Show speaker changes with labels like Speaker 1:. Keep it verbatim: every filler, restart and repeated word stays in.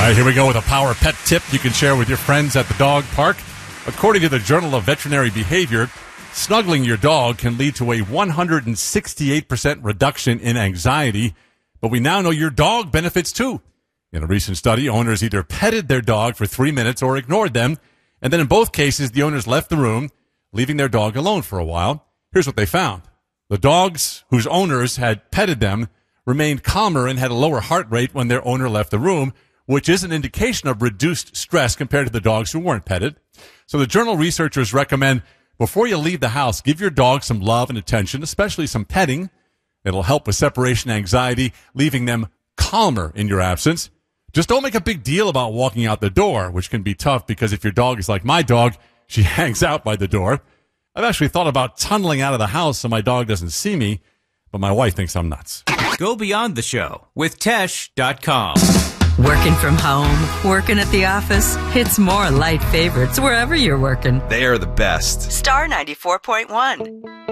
Speaker 1: right, here we go with a power pet tip you can share with your friends at the dog park. According to the Journal of Veterinary Behavior, snuggling your dog can lead to a one hundred sixty-eight percent reduction in anxiety, but we now know your dog benefits too. In a recent study, owners either petted their dog for three minutes or ignored them, and then in both cases, the owners left the room, leaving their dog alone for a while. Here's what they found. The dogs whose owners had petted them remained calmer and had a lower heart rate when their owner left the room, which is an indication of reduced stress compared to the dogs who weren't petted. So the journal researchers recommend before you leave the house, give your dog some love and attention, especially some petting. It'll help with separation anxiety, leaving them calmer in your absence. Just don't make a big deal about walking out the door, which can be tough because if your dog is like my dog, she hangs out by the door. I've actually thought about tunneling out of the house so my dog doesn't see me, but my wife thinks I'm nuts.
Speaker 2: Go beyond the show with Tesh dot com.
Speaker 3: Working from home, working at the office. It's more light favorites wherever you're working.
Speaker 4: They are the best.
Speaker 3: Star ninety-four point one.